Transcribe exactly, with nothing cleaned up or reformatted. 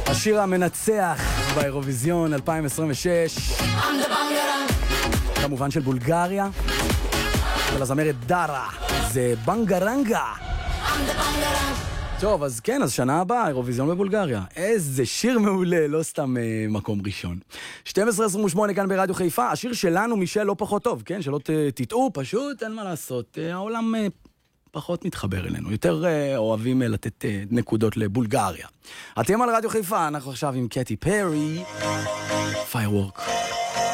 השיר המנצח באירוויזיון אלפיים עשרים ושש, כמובן של בולגריה, של הזמרת דארה, זה בנגרנגה. טוב, אז כן, אז שנה הבאה, אירוויזיון בבולגריה. איזה שיר מעולה, לא סתם אה, מקום ראשון. שתים עשרה עשרים ושמונה כאן ברדיו חיפה, השיר שלנו מישל לא פחות טוב, כן? שלא ת, תטעו, פשוט אין מה לעשות. אה, העולם אה, פחות מתחבר אלינו, יותר אה, אוהבים אה, לתת אה, נקודות לבולגריה. אתם על רדיו חיפה, אנחנו עכשיו עם קטי פרי, Firework.